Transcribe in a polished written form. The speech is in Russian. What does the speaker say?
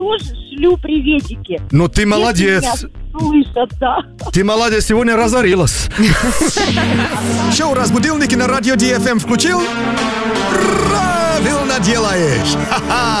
тоже шлю приветики. Ну ты молодец. Если меня слышат, да. Ты молодец, сегодня разорилась. Шоу «Разбудилники» на радио DFM включил? Правильно делаешь! Ха-ха!